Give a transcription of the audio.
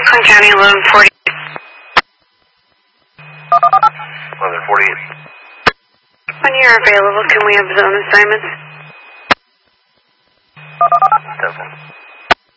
Rockland County, 1140. 1148. When you're available, can we have zone assignments? 10-4.